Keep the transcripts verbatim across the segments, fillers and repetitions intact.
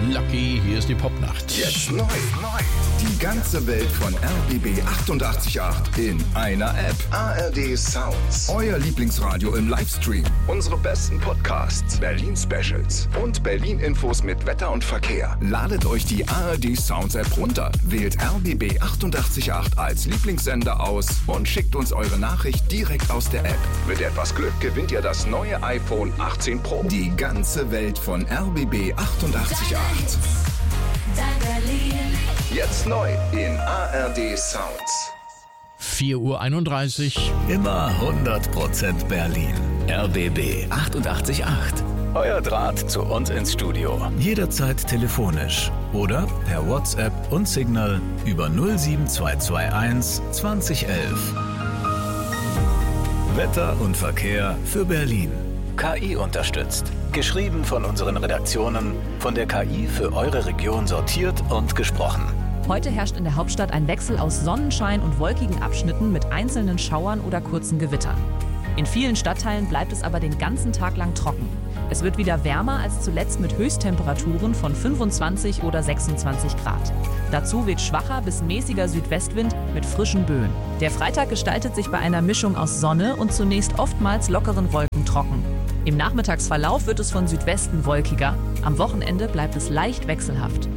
Lucky, hier ist die Popnacht. Jetzt neu, neu. Die ganze Welt von R B B achtundachtzig Komma acht in einer App. A R D Sounds. Euer Lieblingsradio im Livestream. Unsere besten Podcasts, Berlin-Specials und Berlin-Infos mit Wetter und Verkehr. Ladet euch die A R D Sounds App runter, wählt R B B achtundachtzig Komma acht als Lieblingssender aus und schickt uns eure Nachricht direkt aus der App. Mit etwas Glück gewinnt ihr das neue iPhone achtzehn Pro. Die ganze Welt von R B B achtundachtzig Komma acht. Jetzt neu in A R D Sounds. vier Uhr einunddreißig. Immer hundert Prozent Berlin. R B B achtundachtzig Komma acht. Euer Draht zu uns ins Studio. Jederzeit telefonisch oder per WhatsApp und Signal über null sieben zwei zwei eins zwanzig elf. Wetter und Verkehr für Berlin. K I unterstützt. Geschrieben von unseren Redaktionen, von der K I für eure Region sortiert und gesprochen. Heute herrscht in der Hauptstadt ein Wechsel aus Sonnenschein und wolkigen Abschnitten mit einzelnen Schauern oder kurzen Gewittern. In vielen Stadtteilen bleibt es aber den ganzen Tag lang trocken. Es wird wieder wärmer als zuletzt mit Höchsttemperaturen von fünfundzwanzig oder sechsundzwanzig Grad. Dazu weht schwacher bis mäßiger Südwestwind mit frischen Böen. Der Freitag gestaltet sich bei einer Mischung aus Sonne und zunächst oftmals lockeren Wolken trocken. Im Nachmittagsverlauf wird es von Südwesten wolkiger. Am Wochenende bleibt es leicht wechselhaft.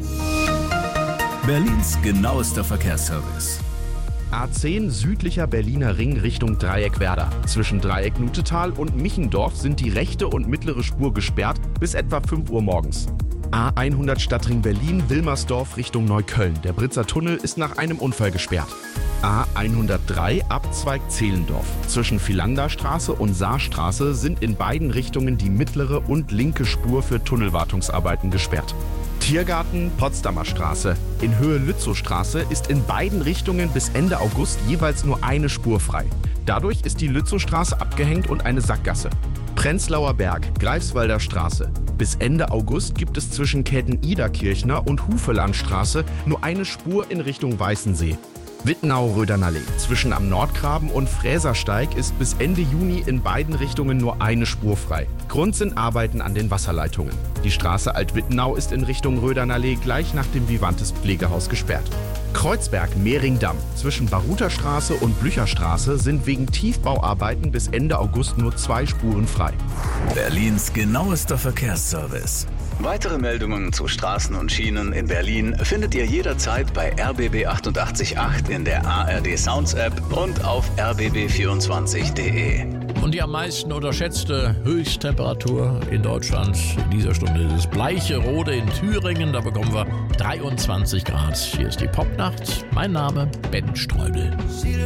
Berlins genauester Verkehrsservice. A zehn südlicher Berliner Ring Richtung Dreieckwerder. Zwischen Dreieck-Nutetal und Michendorf sind die rechte und mittlere Spur gesperrt bis etwa fünf Uhr morgens. A hundert Stadtring Berlin Wilmersdorf Richtung Neukölln. Der Britzer Tunnel ist nach einem Unfall gesperrt. A hundertdrei Abzweig Zehlendorf. Zwischen Philanderstraße und Saarstraße sind in beiden Richtungen die mittlere und linke Spur für Tunnelwartungsarbeiten gesperrt. Tiergarten Potsdamer Straße. In Höhe Lützowstraße ist in beiden Richtungen bis Ende August jeweils nur eine Spur frei. Dadurch ist die Lützowstraße abgehängt und eine Sackgasse. Prenzlauer Berg, Greifswalder Straße. Bis Ende August gibt es zwischen Käthen-Ida-Kirchner und Hufelandstraße nur eine Spur in Richtung Weißensee. Wittenau-Rödernallee. Zwischen am Nordgraben und Fräsersteig ist bis Ende Juni in beiden Richtungen nur eine Spur frei. Grund sind Arbeiten an den Wasserleitungen. Die Straße Alt-Wittenau ist in Richtung Rödernallee gleich nach dem Vivantes Pflegehaus gesperrt. Kreuzberg-Mehringdamm. Zwischen Baruterstraße und Blücherstraße sind wegen Tiefbauarbeiten bis Ende August nur zwei Spuren frei. Berlins genauester Verkehrsservice. Weitere Meldungen zu Straßen und Schienen in Berlin findet ihr jederzeit bei R B B achtundachtzig Komma acht in der A R D Sounds App und auf r b b vierundzwanzig punkt de. Und die am meisten unterschätzte Höchsttemperatur in Deutschland in dieser Stunde ist Bleicherode in Thüringen. Da bekommen wir dreiundzwanzig Grad. Hier ist die Popnacht. Mein Name Ben Streubel.